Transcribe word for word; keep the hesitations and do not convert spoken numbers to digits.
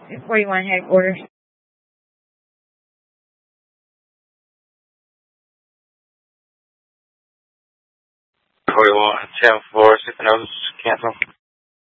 forty-one headquarters. forty-one, ten four, six notice, cancel.